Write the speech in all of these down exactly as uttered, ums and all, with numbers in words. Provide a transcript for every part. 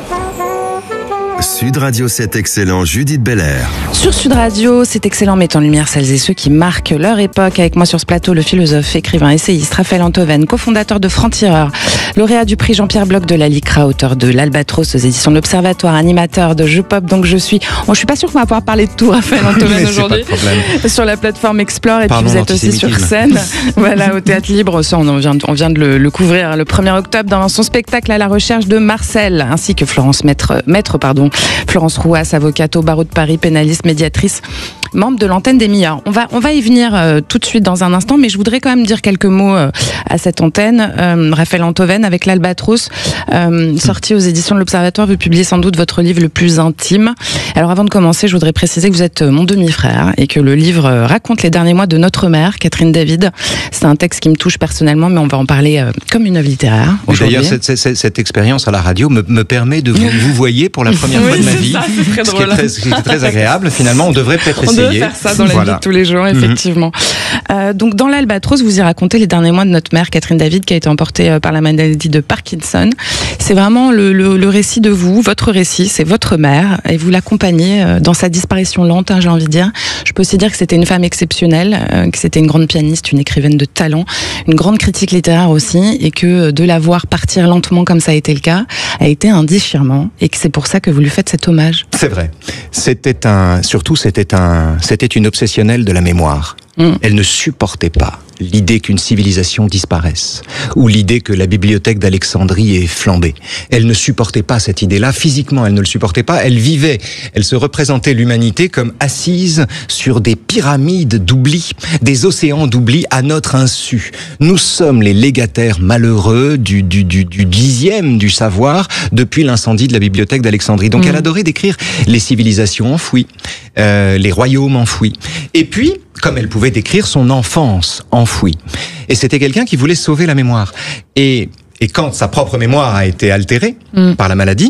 Sud Radio, c'est excellent, Judith Belair. Sur Sud Radio, c'est excellent, met en lumière celles et ceux qui marquent leur époque. Avec moi sur ce plateau, le philosophe, écrivain, essayiste Raphaël Antoven, cofondateur de Franc-Tireur, lauréat du prix Jean-Pierre Bloch de la LICRA, auteur de l'Albatros aux éditions de l'Observatoire, animateur de Jeux Pop. Donc je suis, bon, je suis pas sûre qu'on va pouvoir parler de tout, Raphaël Antoven, aujourd'hui, sur la plateforme Explore. Et Pardon, puis vous êtes aussi sur scène, voilà, au Théâtre Libre. Ça, on vient, on vient de le, le couvrir le premier octobre dans son spectacle À la recherche de Marcel, ainsi que Florence Maître, Maître pardon, Florence Rouas, avocate au barreau de Paris, pénaliste, médiatrice, membre de l'antenne des meilleurs. On va, on va y venir euh, tout de suite dans un instant, mais je voudrais quand même dire quelques mots euh, à cette antenne. Euh, Raphaël Antoven, avec l'Albatros, euh, sorti aux éditions de l'Observatoire, vous publiez sans doute votre livre le plus intime. Alors avant de commencer, je voudrais préciser que vous êtes mon demi-frère et que le livre euh, raconte les derniers mois de notre mère, Catherine David. C'est un texte qui me touche personnellement, mais on va en parler euh, comme une œuvre littéraire. D'ailleurs, cette, cette, cette expérience à la radio me, me permet de vous, vous voyer pour la première oui, fois de ma vie. Ça, c'est très drôle. Ce qui est très, ce qui est très agréable. Finalement, on devrait peut-être essayer. On devrait faire ça dans la voilà. vie de tous les jours, effectivement. Mm-hmm. Euh, donc, dans l'Albatros, vous y racontez les derniers mois de notre mère, Catherine David, qui a été emportée euh, par la maladie de Parkinson. C'est vraiment le, le, le récit de vous, votre récit, c'est votre mère, et vous l'accompagnez euh, dans sa disparition lente, hein, j'ai envie de dire. Je peux aussi dire que c'était une femme exceptionnelle, euh, que c'était une grande pianiste, une écrivaine de talent, une grande critique littéraire aussi, et que de la voir partir lentement comme ça a été le cas, a été un déchirement, et que c'est pour ça que vous lui faites cet hommage. C'est vrai. C'était un, surtout, c'était un, c'était une obsessionnelle de la mémoire. Mmh. Elle ne supportait pas l'idée qu'une civilisation disparaisse, ou l'idée que la bibliothèque d'Alexandrie est flambée. Elle ne supportait pas cette idée-là. Physiquement, elle ne le supportait pas. Elle vivait, elle se représentait l'humanité comme assise sur des pyramides d'oubli, des océans d'oubli à notre insu. Nous sommes les légataires malheureux du, du, du, du dixième du savoir depuis l'incendie de la bibliothèque d'Alexandrie. Donc mmh. elle adorait décrire les civilisations enfouies, euh, les royaumes enfouis. Et puis, comme elle pouvait décrire son enfance enfouie. Et c'était quelqu'un qui voulait sauver la mémoire. Et, et quand sa propre mémoire a été altérée mm. par la maladie,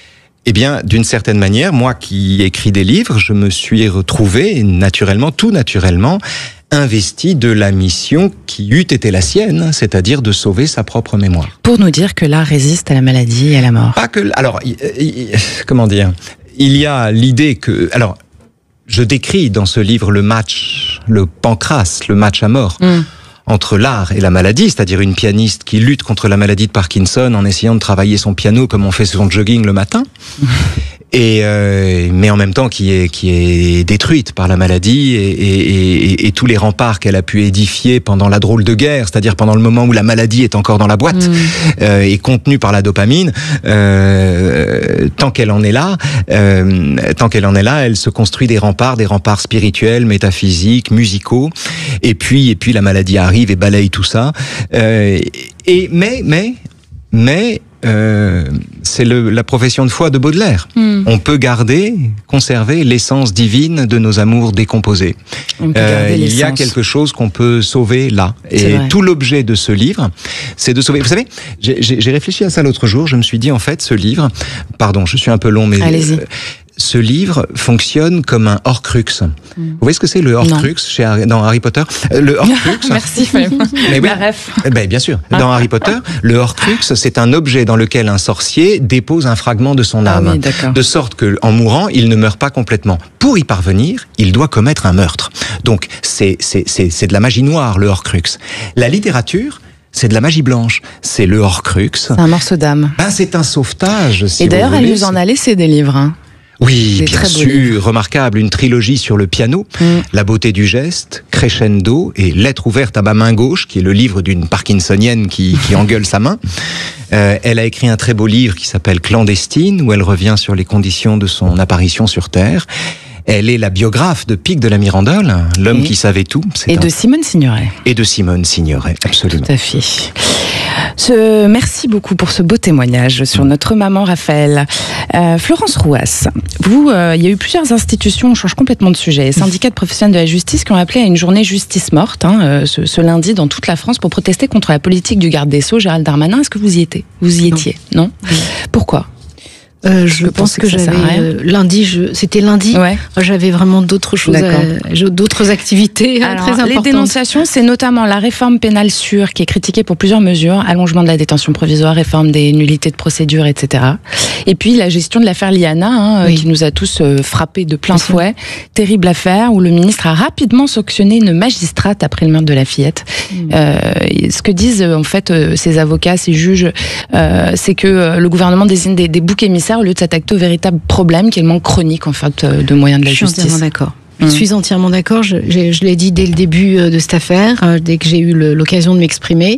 eh bien, d'une certaine manière, moi qui écris des livres, je me suis retrouvé naturellement, tout naturellement, investi de la mission qui eût été la sienne, c'est-à-dire de sauver sa propre mémoire. Pour nous dire que l'art résiste à la maladie et à la mort. Pas que, alors, il, il, comment dire, il y a l'idée que, alors, je décris dans ce livre le match, le pancras, le match à mort, mm. entre l'art et la maladie, c'est-à-dire une pianiste qui lutte contre la maladie de Parkinson en essayant de travailler son piano comme on fait son jogging le matin, mm. et euh, mais en même temps qui est qui est détruite par la maladie et, et, et, et tous les remparts qu'elle a pu édifier pendant la drôle de guerre, c'est-à-dire pendant le moment où la maladie est encore dans la boîte mm. euh, et contenue par la dopamine. Euh, tant qu'elle en est là, euh, tant qu'elle en est là, elle se construit des remparts, des remparts spirituels, métaphysiques, musicaux. Et puis et puis la maladie arrive et balaye tout ça. Euh, et mais mais mais Euh, c'est le, la profession de foi de Baudelaire. Mm. On peut garder, conserver l'essence divine de nos amours décomposés. Euh, il y a quelque chose qu'on peut sauver là. Et tout l'objet de ce livre, c'est de sauver. Vous savez, j'ai, j'ai, j'ai réfléchi à ça l'autre jour. Je me suis dit, en fait, ce livre, pardon, je suis un peu long, mais allez-y. Euh, ce livre fonctionne comme un Horcrux. Mm. Vous voyez ce que c'est le Horcrux chez Harry, dans Harry Potter? Le Horcrux. Merci. Mais oui, la ref. Ben, bien sûr. Dans Harry Potter, le Horcrux, c'est un objet dans lequel un sorcier dépose un fragment de son âme, ah oui, de sorte que, en mourant, il ne meurt pas complètement. Pour y parvenir, il doit commettre un meurtre. Donc, c'est c'est c'est c'est de la magie noire, le Horcrux. La littérature, c'est de la magie blanche. C'est le Horcrux. C'est un morceau d'âme. Ben, c'est un sauvetage. Si Et d'ailleurs, vous voulez, elle nous en a laissé des livres. Hein. Oui, bien sûr, remarquable, une trilogie sur le piano, mm. La beauté du geste, Crescendo et Lettre ouverte à ma main gauche, qui est le livre d'une parkinsonienne qui, qui engueule sa main. Euh, elle a écrit un très beau livre qui s'appelle Clandestine, où elle revient sur les conditions de son apparition sur Terre. Elle est la biographe de Pic de la Mirandole, l'homme et qui savait tout. C'est et un... de Simone Signoret. Et de Simone Signoret, absolument. Tout à fait. Ce... Merci beaucoup pour ce beau témoignage sur notre maman Raphaël. Euh, Florence Rouas, vous, euh, il y a eu plusieurs institutions, on change complètement de sujet, syndicats de professionnels de la justice qui ont appelé à une journée justice morte hein, euh, ce, ce lundi dans toute la France pour protester contre la politique du garde des Sceaux, Gérald Darmanin. Est-ce que vous y étiez Vous y étiez, non, non, non. Pourquoi ? Euh, je pense que, que j'avais euh, lundi, je, c'était lundi. Ouais. J'avais vraiment d'autres choses, à, d'autres activités Alors, très importantes. Les dénonciations, c'est notamment la réforme pénale sûre qui est critiquée pour plusieurs mesures, allongement de la détention provisoire, réforme des nullités de procédure, et cetera. Et puis la gestion de l'affaire Liana, hein, oui. qui nous a tous euh, frappés de plein fouet. Terrible affaire où le ministre a rapidement sanctionné une magistrate après le meurtre de la fillette. Mmh. Euh, ce que disent en fait euh, ces avocats, ces juges, euh, c'est que euh, le gouvernement désigne des, des boucs émissaires au lieu de s'attaquer au véritable problème qui est le manque chronique en fait de moyens de la je justice. Je suis entièrement d'accord. Mmh. Je suis entièrement d'accord. Je, je, je l'ai dit dès le début de cette affaire, dès que j'ai eu le, l'occasion de m'exprimer.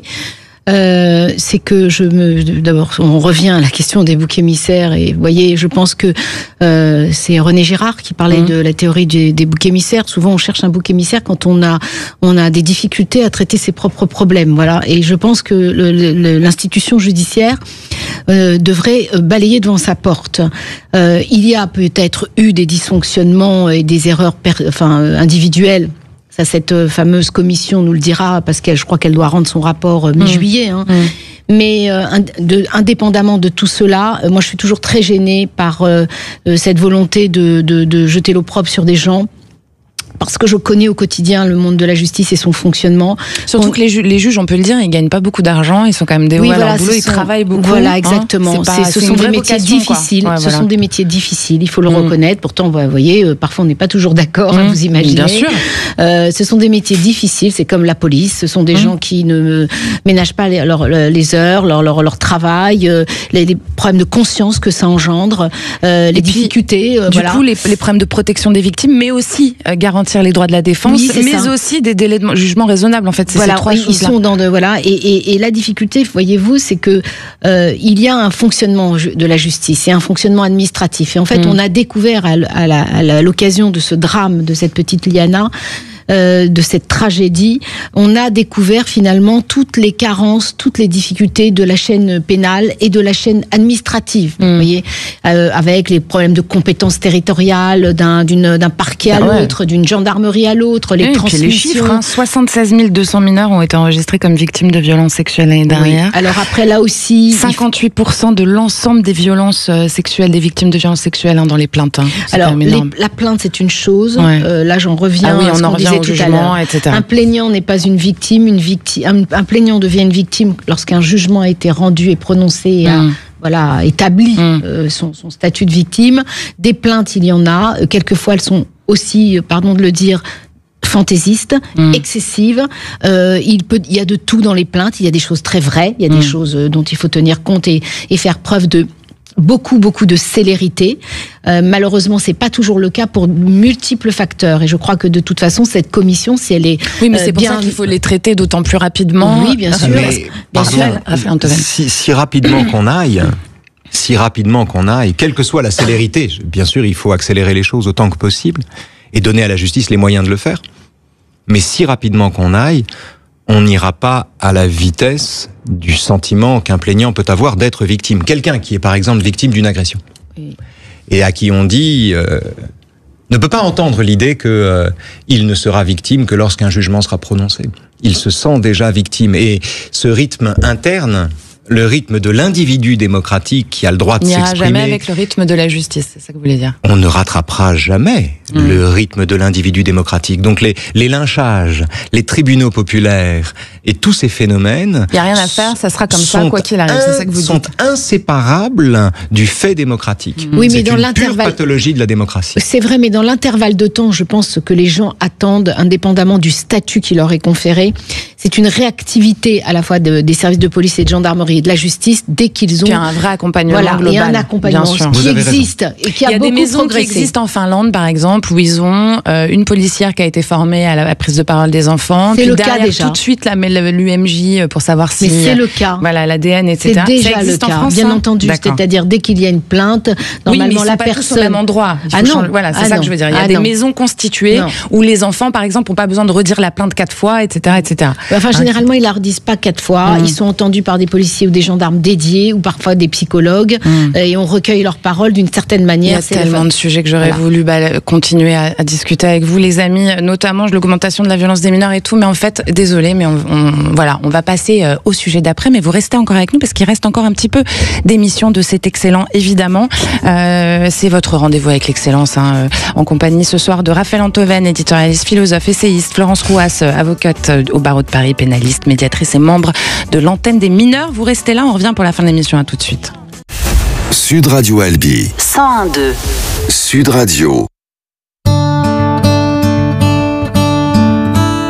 Euh, c'est que je me d'abord on revient à la question des boucs émissaires et vous voyez je pense que euh, c'est René Girard qui parlait mmh. de la théorie des, des boucs émissaires. Souvent on cherche un bouc émissaire quand on a on a des difficultés à traiter ses propres problèmes, voilà. Et je pense que le, le, l'institution judiciaire euh, devrait balayer devant sa porte. Euh, il y a peut-être eu des dysfonctionnements et des erreurs per, enfin individuelles. Ça, cette fameuse commission nous le dira, parce qu'elle, je crois qu'elle doit rendre son rapport mi-juillet. Hein. Mmh. Mais euh, de, indépendamment de tout cela, euh, moi je suis toujours très gênée par euh, cette volonté de, de, de jeter l'opprobre sur des gens. Parce que je connais au quotidien le monde de la justice et son fonctionnement. Surtout on... que les, ju- les juges, on peut le dire, ils gagnent pas beaucoup d'argent, ils sont quand même des oui, voilà, à leur boulot, ils sont... travaillent beaucoup. Voilà, exactement. Hein, c'est pas, c'est, ce sont des métiers difficiles. Ouais, ce voilà. sont des métiers difficiles, il faut le mmh. reconnaître. Pourtant, vous voyez, parfois on n'est pas toujours d'accord, mmh. hein, vous imaginez. Bien sûr. Euh, ce sont des métiers difficiles, c'est comme la police. Ce sont des mmh. gens qui ne ménagent pas les, leur, les heures, leur, leur, leur travail, euh, les, les problèmes de conscience que ça engendre, euh, les et difficultés. Puis, euh, du voilà. coup, les, les problèmes de protection des victimes, mais aussi euh, garantir les droits de la défense, oui, mais ça. aussi des délais de jugement raisonnables. En fait, c'est voilà, ces trois oui, choses-là. Ils sont dans de voilà, et, et, et la difficulté, voyez-vous, c'est que euh, il y a un fonctionnement de la justice et un fonctionnement administratif. Et en fait, mmh. on a découvert à, à, la, à l'occasion de ce drame de cette petite Liana. Euh, de cette tragédie, on a découvert finalement toutes les carences, toutes les difficultés de la chaîne pénale et de la chaîne administrative. Mmh. Vous voyez, euh, avec les problèmes de compétences territoriales d'un, d'une, d'un parquet à ah l'autre, ouais. d'une gendarmerie à l'autre, les oui, transmissions. Et puis les chiffres, hein, soixante-seize mille deux cents mineurs ont été enregistrés comme victimes de violences sexuelles l'année dernière. Oui. Alors après là aussi, cinquante-huit pour cent de l'ensemble des violences sexuelles, des victimes de violences sexuelles hein, dans les plaintes. Hein. C'est Alors les, la plainte c'est une chose. Ouais. Euh, là j'en reviens. Ah oui, à ce on en qu'on revient disait au tout jugement, à et cetera. Un plaignant n'est pas une victime, une victime, un, un plaignant devient une victime lorsqu'un jugement a été rendu et prononcé et mmh. a voilà, établi mmh. euh, son, son statut de victime. Des plaintes, il y en a. Euh, quelquefois, elles sont aussi, pardon de le dire, fantaisistes, mmh. excessives. Euh, il, peut, il y a de tout dans les plaintes. Il y a des choses très vraies, il y a mmh. des choses dont il faut tenir compte et, et faire preuve de beaucoup, beaucoup de célérité. Euh, malheureusement, c'est pas toujours le cas pour multiples facteurs. Et je crois que de toute façon, cette commission, si elle est oui, mais c'est euh, pour bien... ça qu'il faut les traiter d'autant plus rapidement. Oui, bien sûr. Mais, bien pardon, sûr. Si, si rapidement qu'on aille, si rapidement qu'on aille, quelle que soit la célérité, bien sûr, il faut accélérer les choses autant que possible et donner à la justice les moyens de le faire. Mais si rapidement qu'on aille, on n'ira pas à la vitesse du sentiment qu'un plaignant peut avoir d'être victime. Quelqu'un qui est par exemple victime d'une agression oui. et à qui on dit euh, ne peut pas entendre l'idée que euh, il ne sera victime que lorsqu'un jugement sera prononcé. Il se sent déjà victime et ce rythme interne, le rythme de l'individu démocratique qui a le droit de s'exprimer... Il n'y ira jamais avec le rythme de la justice, c'est ça que vous voulez dire. On ne rattrapera jamais mmh. le rythme de l'individu démocratique. Donc les, les lynchages, les tribunaux populaires et tous ces phénomènes... Il n'y a rien à faire, ça sera comme ça, quoi qu'il arrive, c'est ça que vous dites. Sont inséparables du fait démocratique. Mmh. Oui, mais c'est dans une l'intervalle... pure pathologie de la démocratie. C'est vrai, mais dans l'intervalle de temps, je pense que les gens attendent, indépendamment du statut qui leur est conféré, c'est une réactivité à la fois de, des services de police et de gendarmerie et de la justice dès qu'ils ont... Puis un vrai accompagnement voilà, global. Et un accompagnement qui existe et qui a, Il y a beaucoup des maisons progressé. qui existent en Finlande, par exemple, où ils ont euh, une policière qui a été formée à la, à la prise de parole des enfants. C'est puis le derrière, cas déjà. Tout de suite, l'U M J pour savoir si... Mais c'est le cas. Voilà, l'A D N, et cetera. C'est déjà le cas, France, bien hein entendu. D'accord. C'est-à-dire, dès qu'il y a une plainte, normalement, oui, mais la pas personne... tous au même endroit. Ah non. Changer... Voilà, c'est ah ça non. que je veux dire. Il y a ah des non. maisons constituées non. où les enfants, par exemple, n'ont pas besoin de redire la plainte quatre fois, et cetera, et cetera. Enfin, généralement, ils ne la redisent pas quatre fois. Mmh. Ils sont entendus par des policiers ou des gendarmes dédiés ou parfois des psychologues mmh. et on recueille leurs paroles d'une certaine manière. Il y a c'est tellement de sujets que j'aurais voilà. voulu bah, continuer à, à discuter avec vous, les amis, notamment l'augmentation de la violence des mineurs et tout. Mais en fait, désolé, mais on, on, voilà, on va passer euh, au sujet d'après. Mais vous restez encore avec nous parce qu'il reste encore un petit peu d'émissions de cet excellent, évidemment. Euh, c'est votre rendez-vous avec l'excellence, hein, en compagnie ce soir de Raphaël Antoven, éditorialiste, philosophe, essayiste, Florence Rouas, avocate au barreau de Paris, pénaliste, médiatrice et membre de l'antenne des mineurs. Vous restez là, on revient pour la fin de l'émission. À tout de suite. Sud Radio Albi. cent un virgule deux. Sud Radio.